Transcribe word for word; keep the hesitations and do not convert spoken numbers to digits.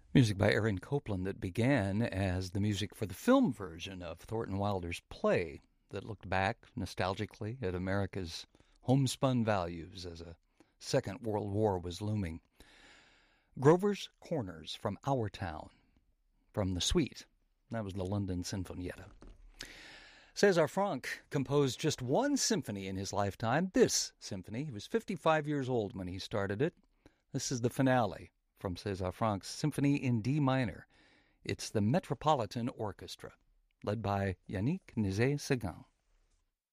Music by Aaron Copland that began as the music for the film version of Thornton Wilder's play that looked back nostalgically at America's homespun values as a Second World War was looming. Grover's Corners from Our Town, from the suite. That was the London Sinfonietta. César Franck composed just one symphony in his lifetime, this symphony. He was fifty-five years old when he started it. This is the finale from César Franck's Symphony in D minor. It's the Metropolitan Orchestra, led by Yannick Nézet-Séguin.